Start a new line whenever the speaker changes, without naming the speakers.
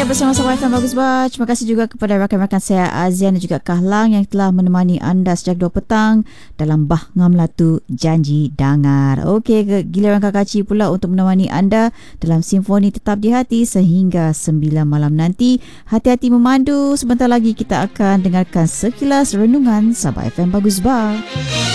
bersama Sabah FM Bagus Bah. Terima kasih juga kepada rakan-rakan saya Azian dan juga Kahlang yang telah menemani anda sejak 2 petang dalam Bah Ngam Latu Janji Dangar. Okey, giliran Kak Kaci pula untuk menemani anda dalam Simfoni Tetap di Hati sehingga 9 malam nanti. Hati-hati memandu. Sebentar lagi kita akan dengarkan sekilas renungan Sabah FM Bagus Bah.